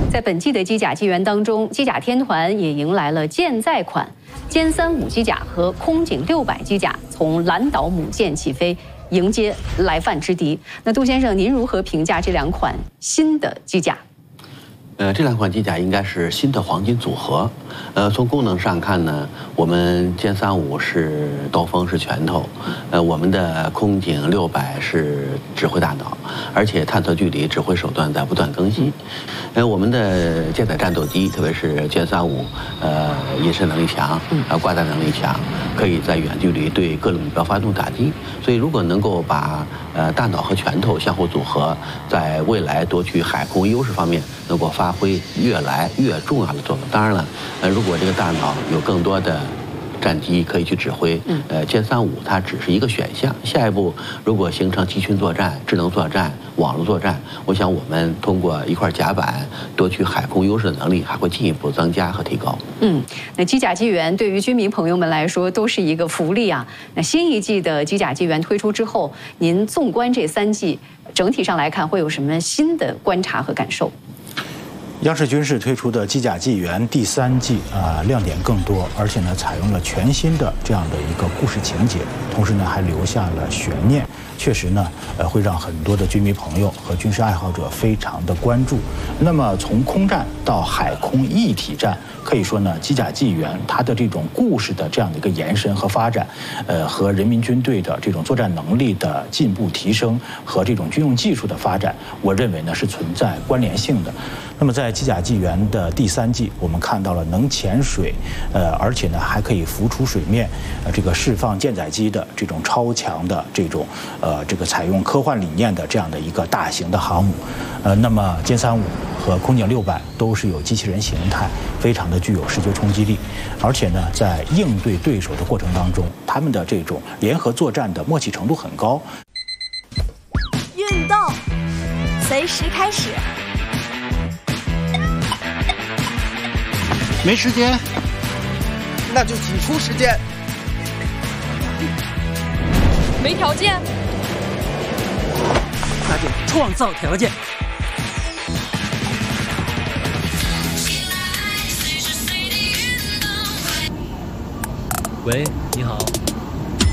在本季的机甲纪元当中，机甲天团也迎来了舰载款歼35机甲和空警600机甲从蓝岛母舰起飞，迎接来犯之敌。那杜先生，您如何评价这两款新的机甲？ 这两款机甲应该是新的黄金组合。从功能上看呢，我们歼35是刀锋是拳头，我们的空警600是指挥大脑，而且探测距离、指挥手段在不断更新。我们的舰载战斗机，特别是歼35，隐身能力强，挂弹能力强，可以在远距离对各种目标发动打击。所以，如果能够把大脑和拳头相互组合，在未来夺取海空优势方面能够发挥越来越重要的作用。当然了，如果这个大脑有更多的战机可以去指挥，歼35它只是一个选项。下一步如果形成集群作战、智能作战、网络作战，我想我们通过一块甲板夺取海空优势的能力还会进一步增加和提高。 那机甲纪元对于军迷朋友们来说都是一个福利啊。那新一季的机甲纪元推出之后，您纵观这3季，整体上来看会有什么新的观察和感受？ 央视军事推出的机甲纪元第3季亮点更多，而且呢采用了全新的这样的一个故事情节，同时呢还留下了悬念，确实呢会让很多的军迷朋友和军事爱好者非常的关注。那么从空战到海空一体战，可以说呢机甲纪元它的这种故事的这样的一个延伸和发展，和人民军队的这种作战能力的进步提升和这种军用技术的发展，我认为呢是存在关联性的。那么在机甲纪元的第3季，我们看到了能潜水，而且呢还可以浮出水面，这个释放舰载机的这种超强的这种这个采用科幻理念的这样的一个大型的航母，那么歼35和空警600都是有机器人形态，非常的具有视觉冲击力，而且呢在应对对手的过程当中，他们的这种联合作战的默契程度很高。 运动随时开始。 没时间， 那就挤出时间。 没条件， 那就创造条件。 喂，你好。